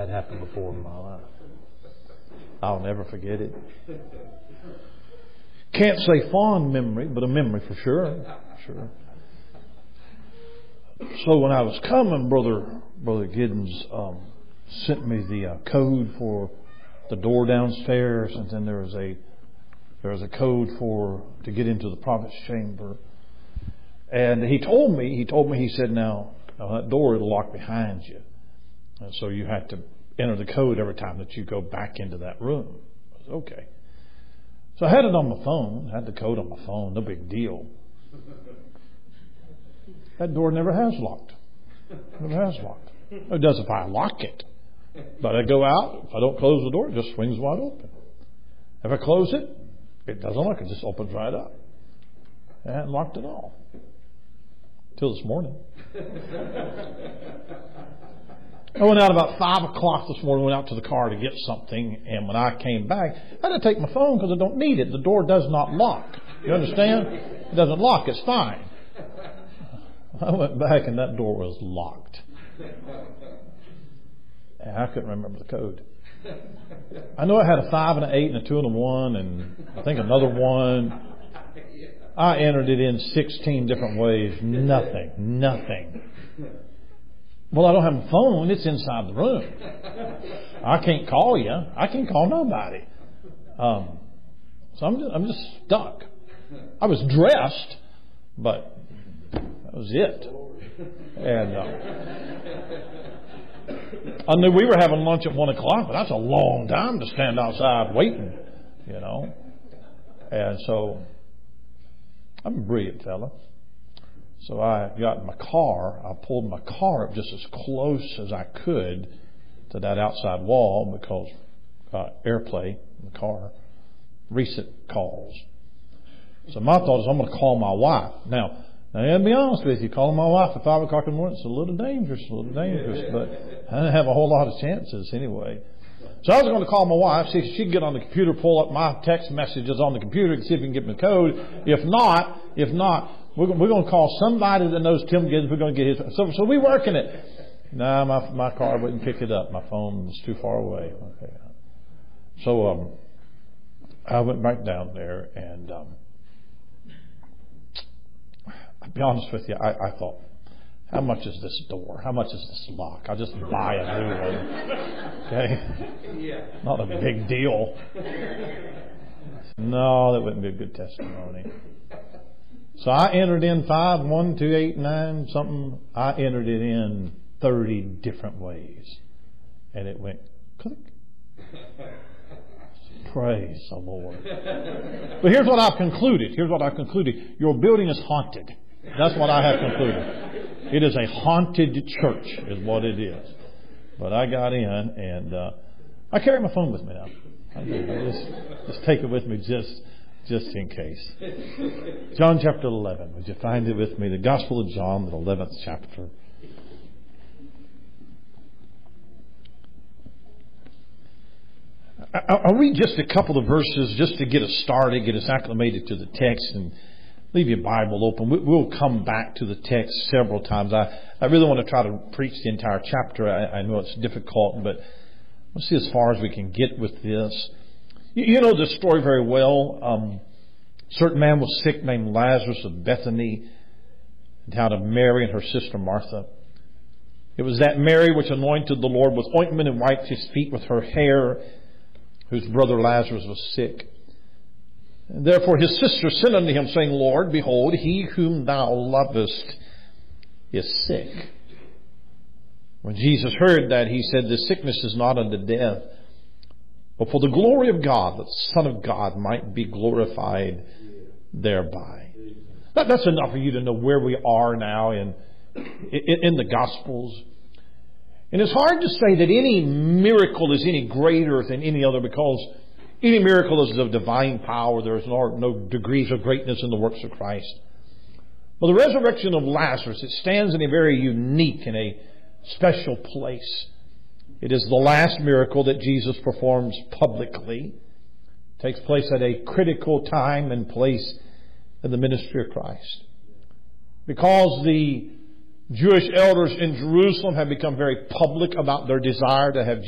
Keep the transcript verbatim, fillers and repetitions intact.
that happened before in my life. I'll never forget it. Can't say fond memory, but a memory for sure. Sure. So when I was coming, Brother Brother Giddens um, sent me the uh, code for the door downstairs, and then there was a there was a code for to get into the prophet's chamber. And he told me, he told me, he said, now, now that door will lock behind you, and so you have to enter the code every time that you go back into that room. I said, okay. So I had it on my phone, I had the code on my phone, no big deal. That door never has locked. Never has locked. It does if I lock it. But I go out, if I don't close the door, it just swings wide open. If I close it, it doesn't lock, it just opens right up. I hadn't locked it all. Till this morning. I went out about five o'clock this morning, went out to the car to get something, and when I came back, I had to take my phone because I don't need it. The door does not lock. You understand? It doesn't lock, it's fine. I went back and that door was locked. And I couldn't remember the code. I know I had a five and an eight and a two and a one and I think another one. I entered it in sixteen different ways. Nothing. Nothing. Well, I don't have a phone. It's inside the room. I can't call you. I can't call nobody. Um, so I'm just, I'm just stuck. I was dressed, but that was it. And uh, I knew we were having lunch at one o'clock, but that's a long time to stand outside waiting, you know. And so I'm a brilliant fella. So I got in my car. I pulled my car up just as close as I could to that outside wall because uh, AirPlay in the car, recent calls. So my thought is I'm going to call my wife. Now, Now, I'll be honest with you, calling my wife at five o'clock in the morning, it's a little dangerous, a little dangerous, but I didn't have a whole lot of chances anyway. So I was going to call my wife, see if she could get on the computer, pull up my text messages on the computer and see if we can get me the code. If not, if not, we're going, we're going to call somebody that knows Tim Giddens. We're going to get his. So, so we're working it. No, my my car wouldn't pick it up. My phone was too far away. Okay. So um, I went back down there and. Um, I'll be honest with you, I, I thought, how much is this door? How much is this lock? I'll just buy a new one. Okay? Not a big deal. No, that wouldn't be a good testimony. So I entered in five, one, two, eight, nine, something. I entered it in thirty different ways. And it went click. Praise the Lord. But here's what I've concluded. Here's what I've concluded. Your building is haunted. That's what I have concluded. It is a haunted church is what it is. But I got in and uh, I carry my phone with me now. I just, just take it with me just, just in case. John chapter eleven. Would you find it with me? The Gospel of John, the eleventh chapter. I'll read just a couple of verses just to get us started, get us acclimated to the text, and leave your Bible open. We'll come back to the text several times. I, I really want to try to preach the entire chapter. I, I know it's difficult, but let's see as far as we can get with this. You, you know this story very well. Um, a certain man was sick named Lazarus of Bethany, the town of Mary and her sister Martha. It was that Mary which anointed the Lord with ointment and wiped his feet with her hair, whose brother Lazarus was sick. And therefore his sister sent unto him, saying, Lord, behold, he whom thou lovest is sick. When Jesus heard that, he said, This sickness is not unto death, but for the glory of God, that the Son of God might be glorified thereby. That, that's enough for you to know where we are now in, in, in the Gospels. And it's hard to say that any miracle is any greater than any other because any miracle is of divine power. There is no, no degrees of greatness in the works of Christ. But the resurrection of Lazarus, it stands in a very unique and a special place. It is the last miracle that Jesus performs publicly. It takes place at a critical time and place in the ministry of Christ. Because the Jewish elders in Jerusalem have become very public about their desire to have